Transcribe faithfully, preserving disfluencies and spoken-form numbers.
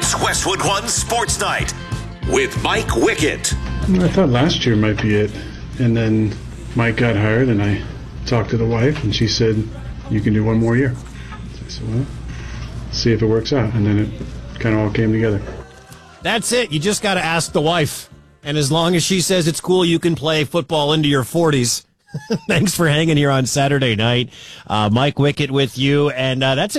It's Westwood One Sports Night with Mike Wickett. I thought last year might be it. And then Mike got hired, and I talked to the wife, and she said, you can do one more year. So I said, well, see if it works out. And then it kind of all came together. That's it. You just got to ask the wife. And as long as she says it's cool, you can play football into your forties. Thanks for hanging here on Saturday night. Uh, Mike Wickett with you. And uh, that's